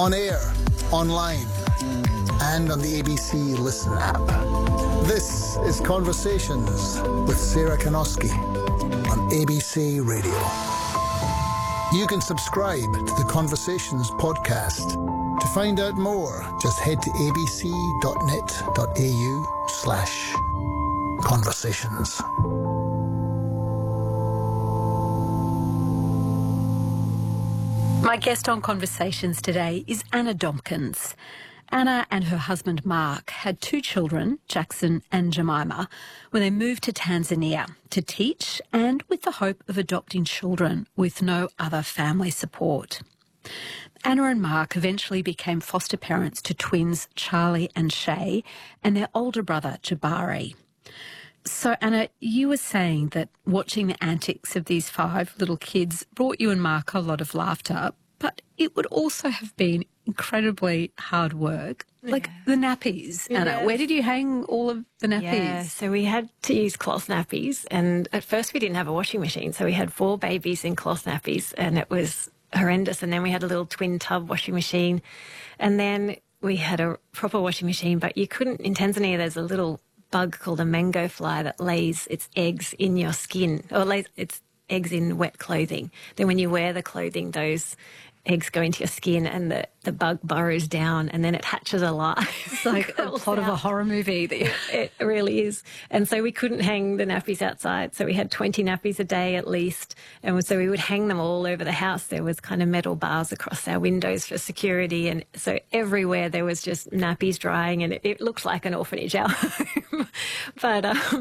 On air, online, and on the ABC Listen app. This is Conversations with Sarah Kanoski on ABC Radio. You can subscribe to the Conversations podcast. To find out more, just head to abc.net.au/conversations. My guest on Conversations today is Anna Domkins. Anna and her husband Mark had 2 children, Jackson and Jemima, when they moved to Tanzania to teach and with the hope of adopting children with no other family support. Anna and Mark eventually became foster parents to twins Charlie and Shay and their older brother Jabari. So, Anna, you were saying that watching the antics of these 5 little kids brought you and Mark a lot of laughter, but it would also have been incredibly hard work. Like the nappies, Anna. Where did you hang all of the nappies? Yeah, so we had to use cloth nappies, and at first we didn't have a washing machine, so we had 4 babies in cloth nappies, and it was horrendous. And then we had a little twin tub washing machine, and then we had a proper washing machine, but you couldn't. In Tanzania, there's a little bug called a mango fly that lays its eggs in your skin, or lays its eggs in wet clothing. Then when you wear the clothing, those eggs go into your skin and the bug burrows down and then it hatches alive. It's like a plot of a horror movie. It really is. And so we couldn't hang the nappies outside. So we had 20 nappies a day at least. And so we would hang them all over the house. There was kind of metal bars across our windows for security. And so everywhere there was just nappies drying, and it looked like an orphanage, our home. But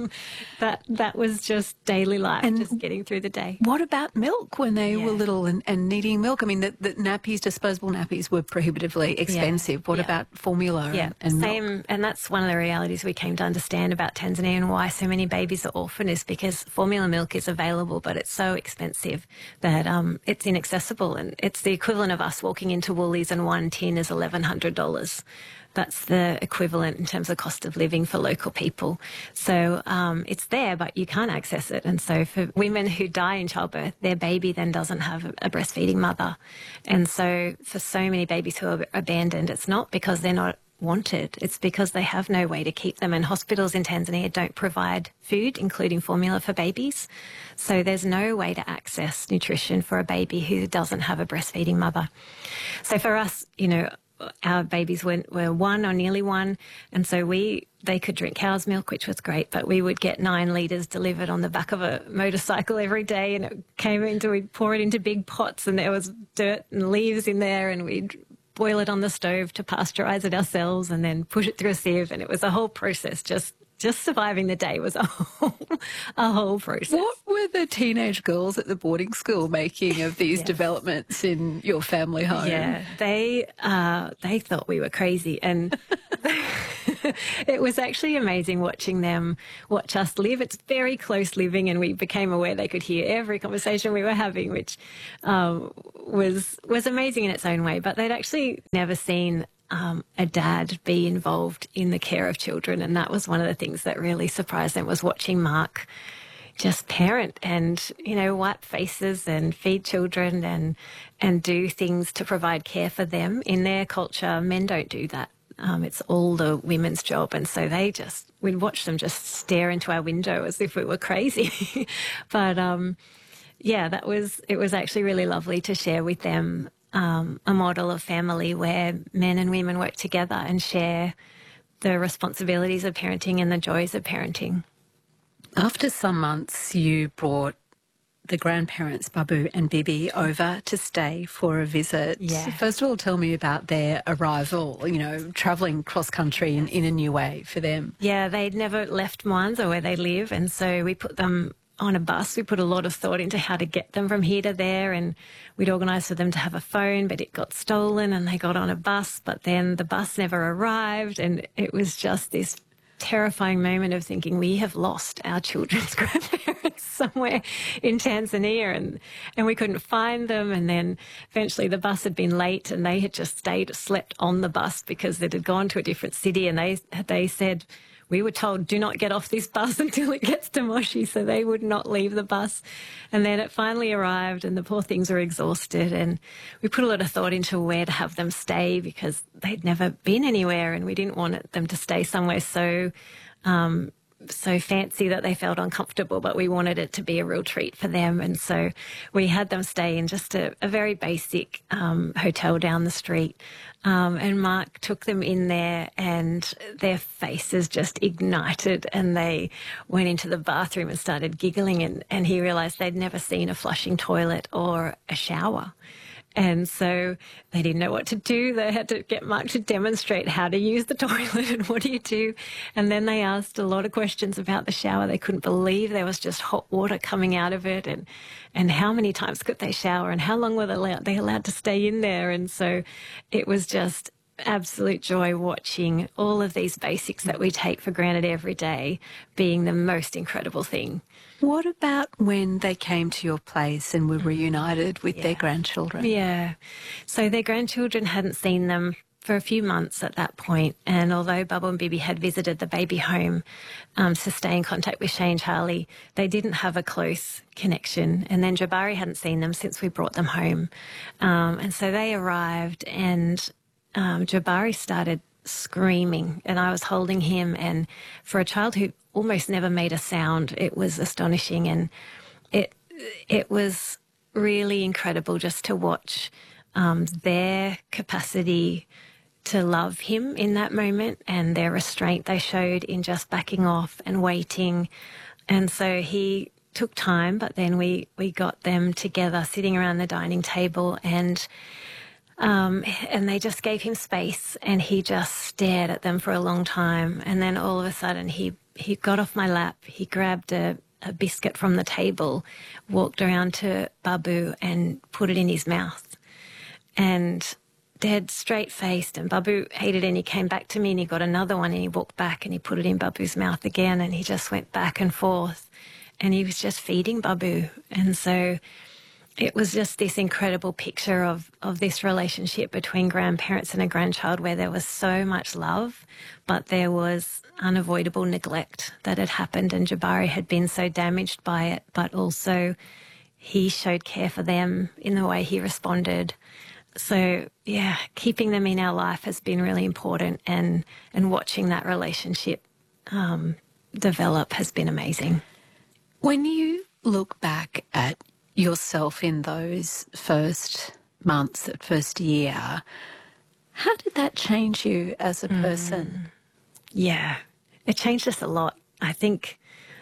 that was just daily life, and just getting through the day. What about milk when they were little and needing milk? I mean, the nappies, disposable nappies, were prohibitively expensive. What about formula and same milk? And that's one of the realities we came to understand about Tanzania and why so many babies are orphaned, is because formula milk is available, but it's so expensive that it's inaccessible. And it's the equivalent of us walking into Woolies and one tin is $1,100. That's the equivalent in terms of cost of living for local people. So it's there, but you can't access it. And so for women who die in childbirth, their baby then doesn't have a breastfeeding mother. And so for so many babies who are abandoned, it's not because they're not wanted. It's because they have no way to keep them. And hospitals in Tanzania don't provide food, including formula for babies. So there's no way to access nutrition for a baby who doesn't have a breastfeeding mother. So for us, you know, our babies were 1 or nearly 1, and so they could drink cow's milk, which was great, but we would get 9 litres delivered on the back of a motorcycle every day, and we'd pour it into big pots, and there was dirt and leaves in there, and we'd boil it on the stove to pasteurise it ourselves and then push it through a sieve, and it was a whole process. Just surviving the day was a whole process. What were the teenage girls at the boarding school making of these developments in your family home? Yeah, they thought we were crazy, and it was actually amazing watching them watch us live. It's very close living, and we became aware they could hear every conversation we were having, which was amazing in its own way. But they'd actually never seen a dad be involved in the care of children, and that was one of the things that really surprised them, was watching Mark just parent and, you know, wipe faces and feed children and do things to provide care for them. In their culture, men don't do that. It's all the women's job, and so we'd watch them just stare into our window as if we were crazy. But it was actually really lovely to share with them a model of family where men and women work together and share the responsibilities of parenting and the joys of parenting. After some months, you brought the grandparents, Babu and Bibi, over to stay for a visit. Yeah. First of all, tell me about their arrival, you know, travelling cross-country in a new way for them. Yeah, they'd never left Mwanza where they live, and so we put them on a bus. We put a lot of thought into how to get them from here to there, and we'd organised for them to have a phone, but it got stolen and they got on a bus, but then the bus never arrived, and it was just this terrifying moment of thinking we have lost our children's grandparents somewhere in Tanzania, and we couldn't find them. And then eventually the bus had been late and they had just slept on the bus because it had gone to a different city, and they said, we were told, do not get off this bus until it gets to Moshi, so they would not leave the bus. And then it finally arrived and the poor things were exhausted, and we put a lot of thought into where to have them stay because they'd never been anywhere, and we didn't want them to stay somewhere so fancy that they felt uncomfortable, but we wanted it to be a real treat for them. And so we had them stay in just a very basic hotel down the street. And Mark took them in there and their faces just ignited, and they went into the bathroom and started giggling, and he realised they'd never seen a flushing toilet or a shower. And so they didn't know what to do. They had to get Mark to demonstrate how to use the toilet and what do you do. And then they asked a lot of questions about the shower. They couldn't believe there was just hot water coming out of it, and how many times could they shower and how long were they allowed to stay in there. And so it was just absolute joy watching all of these basics that we take for granted every day being the most incredible thing. What about when they came to your place and were reunited with their grandchildren? Yeah. So their grandchildren hadn't seen them for a few months at that point. And although Bubble and Bibi had visited the baby home to stay in contact with Shane Charlie, they didn't have a close connection. And then Jabari hadn't seen them since we brought them home. And so they arrived, and Jabari started screaming, and I was holding him, and for a child who almost never made a sound, it was astonishing, and it was really incredible just to watch their capacity to love him in that moment and their restraint they showed in just backing off and waiting. And so he took time, but then we got them together sitting around the dining table, and they just gave him space, and he just stared at them for a long time. And then all of a sudden he got off my lap, he grabbed a biscuit from the table, walked around to Babu and put it in his mouth. And dead straight-faced, and Babu ate it, and he came back to me and he got another one and he walked back and he put it in Babu's mouth again, and he just went back and forth, and he was just feeding Babu. And so it was just this incredible picture of this relationship between grandparents and a grandchild where there was so much love, but there was unavoidable neglect that had happened, and Jabari had been so damaged by it, but also he showed care for them in the way he responded. So, yeah, keeping them in our life has been really important, and watching that relationship develop has been amazing. When you look back at yourself in those first months, that first year, how did that change you as a person? Yeah, it changed us a lot. I think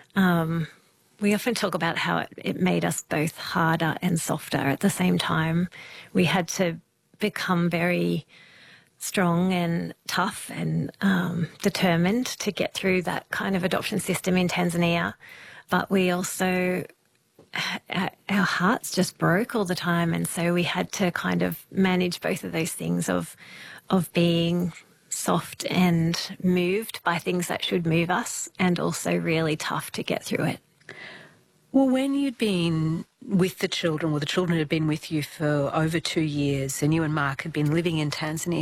we often talk about how it made us both harder and softer at the same time. We had to become very strong and tough and determined to get through that kind of adoption system in Tanzania. But we also, our hearts just broke all the time. And so we had to kind of manage both of those things of being soft and moved by things that should move us, and also really tough to get through it. Well, when you'd been with the children, well, the children had been with you for over 2 years, and you and Mark had been living in Tanzania